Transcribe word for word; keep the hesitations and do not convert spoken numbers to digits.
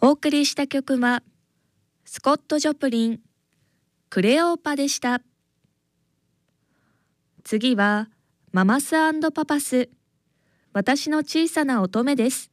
お送りした曲はスコット・ジョプリン、クレオーパでした。次はママス&パパス、私の小さな乙女です。